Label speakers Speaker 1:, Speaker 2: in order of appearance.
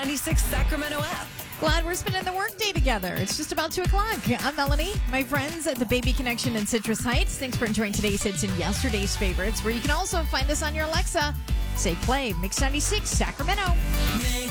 Speaker 1: 96 Sacramento app.
Speaker 2: Glad we're spending the workday together. It's just about 2 o'clock. I'm Melanie. My friends at the Baby Connection in Citrus Heights. Thanks for enjoying today's hits and yesterday's favorites, where you can also find us on your Alexa. Say play, Mix 96 Sacramento.